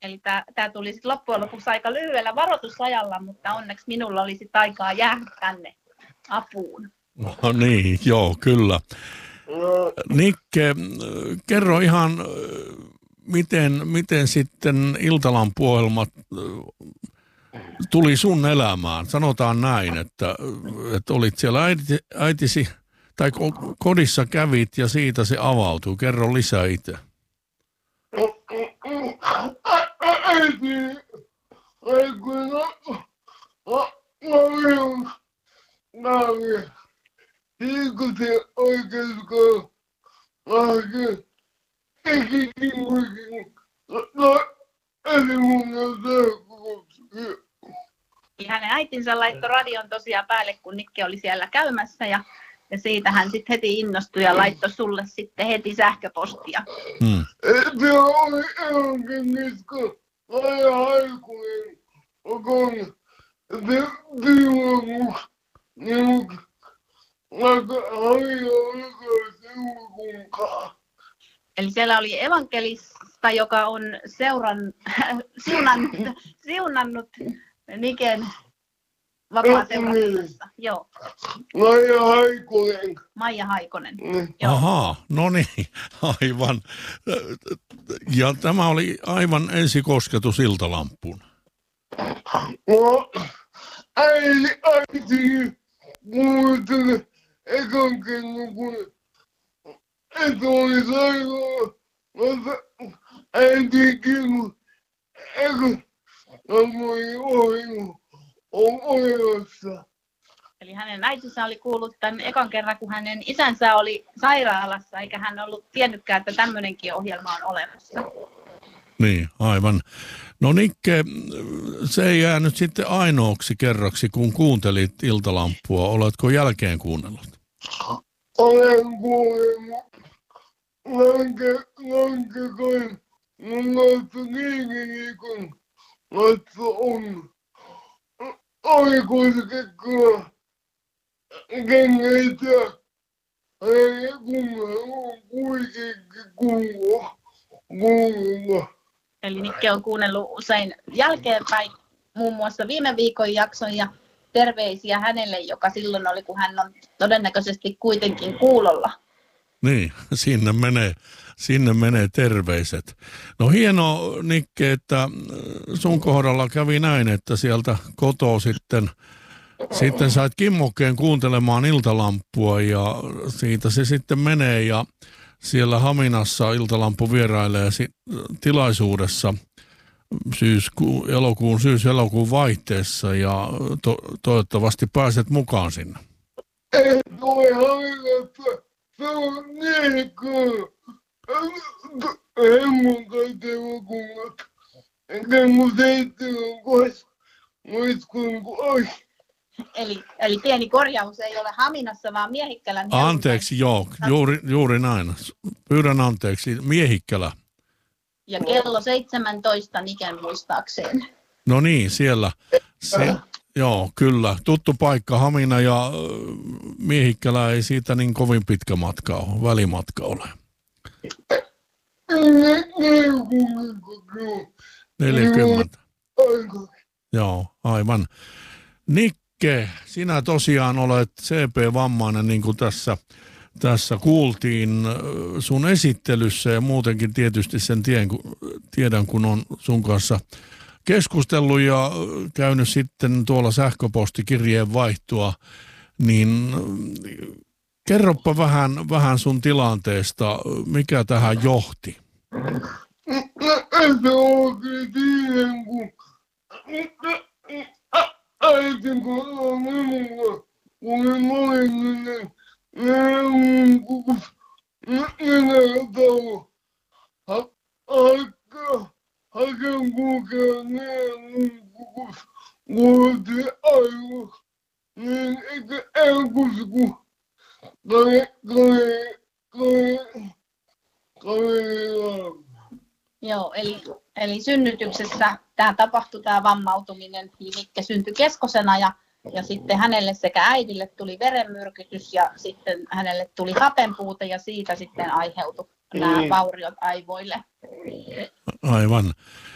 Eli tämä tuli sitten loppujen lopuksi aika lyhyellä varoitusajalla, mutta onneksi minulla oli sitten aikaa jäädä tänne apuun. No niin, joo, kyllä. Nikke, kerro ihan, miten sitten Iltalampuohjelmat tuli sun elämään? Sanotaan näin, että olit siellä äitisi, tai kodissa kävit ja siitä se avautui. Kerro lisää itse. Hänen äitinsä laittoi radion tosiaan päälle, kun Nikke oli siellä käymässä ja siitä hän sitten heti innostui ja laittoi sulle sitten heti sähköpostia. Eli siellä oli evankelista, joka on siunannut Niken vapaaseurannassa. Joo. Maija Haikonen. Ahaa, no niin, aivan. Ja tämä oli aivan ensikosketus Iltalampuun. No, äiti muisteli ekan kerran, kun et oli sairaala, mutta äiti kirjoitti ekan olemassa. Eli hänen äitinsä oli kuullut tämän ekan kerran, kun hänen isänsä oli sairaalassa, eikä hän ollut tiennytkään, että tämmöinenkin ohjelma on olemassa. Niin, aivan. No Nikke, se ei jäänyt sitten ainoaksi kerraksi, kun kuuntelit Iltalampua. Oletko jälkeen kuunnellut? Olen kuunnellut. Lanke kai. Mun laittu niinkin, kun laittu on. Oli kuitenkin kyllä kengeitä. Ei kuitenkin kuulua. Eli Nikke on kuunnellut usein jälkeenpäin muun muassa viime viikon jakson ja terveisiä hänelle, joka silloin oli, kun hän on todennäköisesti kuitenkin kuulolla. Niin, sinne menee terveiset. No hieno Nikke, että sun kohdalla kävi näin, että sieltä kotoa sitten sait kimmokkeen kuuntelemaan Iltalampua ja siitä se sitten menee ja siellä Haminassa Iltalampu vierailee tilaisuudessa syys-elokuun vaihteessa ja toivottavasti pääset mukaan sinne. Ei tule Haminassa, se on niin kyllä. Hemmon kaikki elokuvat. Enkä mun 7 vuotta muiskun kuin ois. Eli pieni korjaus ei ole Haminassa, vaan Miehikkälän. Anteeksi, joo, juuri näin. Pyydän anteeksi, Miehikkälä. Ja kello 17 Niken muistaakseen. No niin, siellä. Joo, kyllä. Tuttu paikka, Hamina ja Miehikkälä ei siitä niin kovin pitkä matka ole, välimatka ole. 40. Joo, aivan. Nikke, sinä tosiaan olet CP-vammainen, niin kuin tässä kuultiin sun esittelyssä ja muutenkin tietysti sen tiedän, kun on sun kanssa keskustellut ja käynyt sitten tuolla sähköpostikirjeen vaihtoa, niin kerropa vähän sun tilanteesta, mikä tähän johti? Se oikein siihen, kun äitin kohdalla minulla oli molemmille nenätalo. Haken kulkea nenäkukus vuoteen aivan. Niin eikä elkus, kun Joo, eli synnytyksessä tämä tapahtui, tämä vammautuminen, niin Nikke syntyi keskosena ja sitten hänelle sekä äidille tuli verenmyrkytys ja sitten hänelle tuli hapenpuute ja siitä sitten aiheutui nämä vauriot aivoille. Aivan.